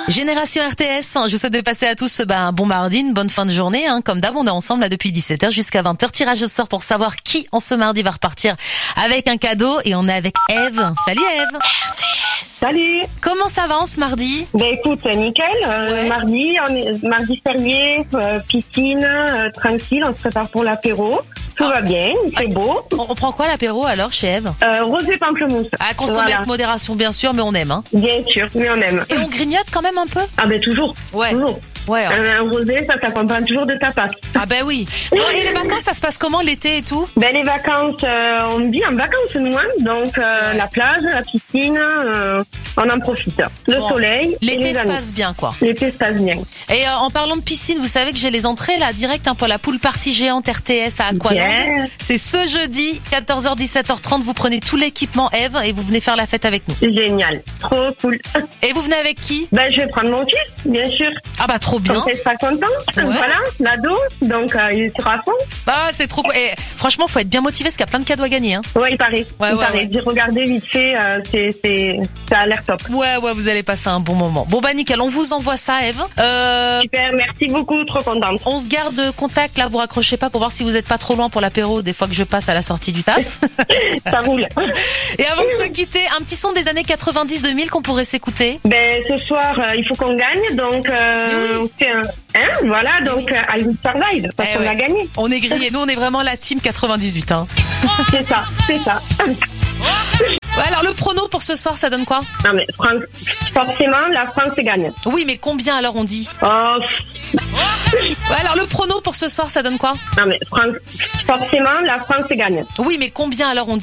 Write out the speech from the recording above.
Génération RTS, je vous souhaite de passer à tous un bon mardi, une bonne fin de journée. Comme d'hab, on est ensemble là depuis 17h jusqu'à 20h. Tirage au sort pour savoir qui en ce mardi va repartir avec un cadeau. Et on est avec Eve. Salut Eve. Salut. Comment ça va en ce mardi? Ben écoute, nickel. Ouais. Mardi férié, piscine, tranquille, on se prépare pour l'apéro. Tout va bien, c'est beau. On prend quoi l'apéro alors chez Eve? Rosé pamplemousse. À consommer Voilà. avec modération bien sûr, mais on aime. Bien sûr, mais on aime. Et on grignote quand même un peu? Ah ben toujours. Ouais. Toujours. Ouais. Un rosé, ça t'accompagne toujours de tapas. Ah ben oui. Bon, et les vacances, ça se passe comment l'été et tout? Ben les vacances, on vit en vacances nous, hein. Donc vrai. la plage, la piscine, on en profite. Le Bon. soleil, et L'été les se amis. passe bien quoi. L'été se passe bien. Et en parlant de piscine, vous savez que j'ai les entrées là direct pour la pool party géante RTS à Aqualand. Yeah. C'est ce jeudi, 14h 17h30, vous prenez tout l'équipement Eve et vous venez faire la fête avec nous. Génial, trop cool. Et vous venez avec qui? Ben je vais prendre mon fils, bien sûr. Ah bah trop bien. Comme ça, il sera content. Ouais. Voilà, l'ado. Donc, il sera à fond. Ah c'est trop cool. Et franchement, faut être bien motivé parce qu'il y a plein de cadeaux à gagner. Ouais, il paraît. Ouais, il ouais, paraît. ouais. J'ai regardé vite fait, ça a l'air top. Ouais, vous allez passer un bon moment. Bon bah nickel, on vous envoie ça Eve. Super, merci beaucoup, trop contente. On se garde contact là, vous raccrochez pas pour voir si vous êtes pas trop loin pour l'apéro des fois que je passe à la sortie du taf. Ça roule. Et avant de se quitter, un petit son des années 90-2000 qu'on pourrait s'écouter. Ben, ce soir, il faut qu'on gagne, donc, on fait un, voilà, donc, I will survive, parce Eh qu'on ouais. a gagné. On est grillés, nous on est vraiment la team 98. C'est ça, c'est ça. Ouais, alors le prono pour ce soir, ça donne quoi? Non, mais forcément, la France gagne. Oui, mais combien alors on dit? Oh, Ouais, alors le prono pour ce soir, ça donne quoi? non, mais forcément, la France gagne. Oui, mais combien alors on dit?